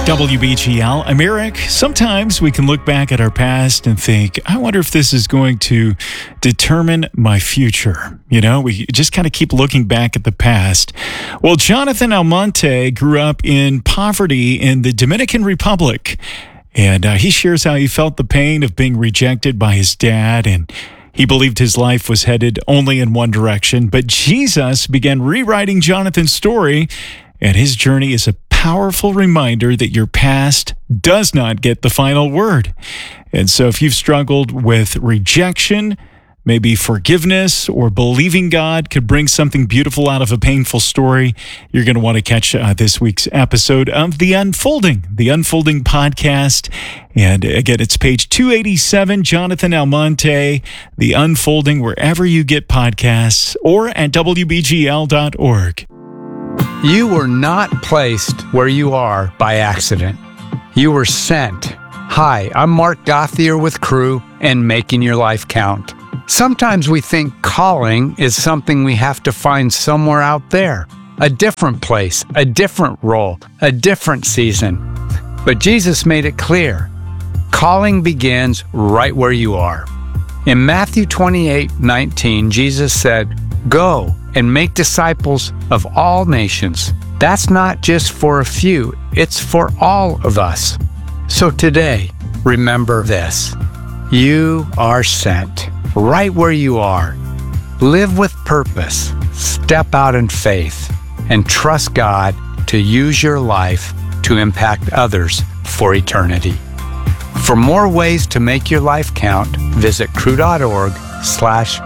WBGL. I'm Eric. Sometimes we can look back at our past and think, I wonder if this is going to determine my future. You know, we just kind of keep looking back at the past. Well, Jonathan Almonte grew up in poverty in the Dominican Republic, and he shares how he felt the pain of being rejected by his dad, and he believed his life was headed only in one direction. But Jesus began rewriting Jonathan's story, and his journey is a powerful reminder that your past does not get the final word. And so if you've struggled with rejection, maybe forgiveness, or believing God could bring something beautiful out of a painful story, you're going to want to catch this week's episode of The Unfolding podcast. And again, it's page 287, Jonathan Almonte, The Unfolding, wherever you get podcasts, or at WBGL.org. You were not placed where you are by accident. You were sent. Hi, I'm Mark Gothier with Crew and Making Your Life Count. Sometimes we think calling is something we have to find somewhere out there, a different place, a different role, a different season. But Jesus made it clear. Calling begins right where you are. In Matthew 28:19, Jesus said, "Go and make disciples of all nations." That's not just for a few, it's for all of us. So today, remember this. You are sent right where you are. Live with purpose, step out in faith, and trust God to use your life to impact others for eternity. For more ways to make your life count, visit crew.org/life.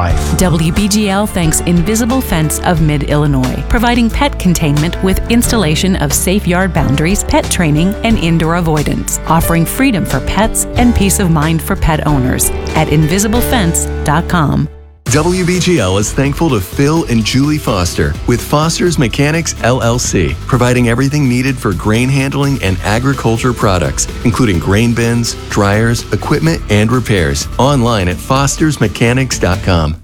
WBGL thanks Invisible Fence of Mid-Illinois, providing pet containment with installation of safe yard boundaries, pet training, and indoor avoidance, offering freedom for pets and peace of mind for pet owners at invisiblefence.com. WBGL is thankful to Phil and Julie Foster with Foster's Mechanics LLC, providing everything needed for grain handling and agriculture products, including grain bins, dryers, equipment, and repairs. Online at fostersmechanics.com.